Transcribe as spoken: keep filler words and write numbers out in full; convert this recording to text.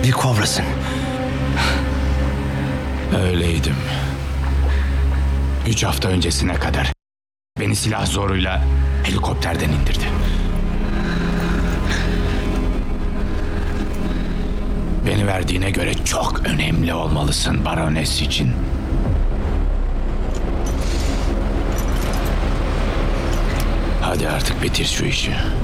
Bir kovrasın. Öyleydim. Üç hafta öncesine kadar beni silah zoruyla helikopterden indirdi. Beni verdiğine göre çok önemli olmalısın Baroness için. Hadi artık bitir şu işi.